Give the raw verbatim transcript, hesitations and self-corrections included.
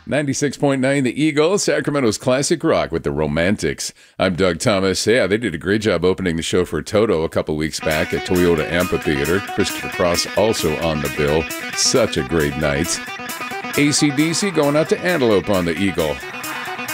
ninety-six point nine The Eagle, Sacramento's classic rock with the Romantics. I'm Doug Thomas. Yeah, they did a great job opening the show for Toto a couple weeks back at Toyota Amphitheater. Christopher Cross also on the bill. Such a great night. A C D C going out to Antelope on the Eagle.